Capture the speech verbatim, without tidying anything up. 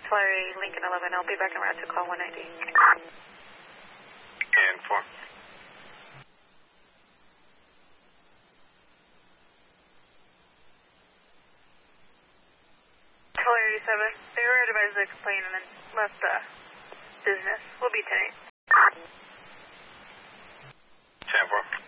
Flurry, Lincoln eleven. I'll be back en route to call one ninety. And four. Flurry eighty-seven. They were advised to explain and then left the business. We'll be ten eight. ten four.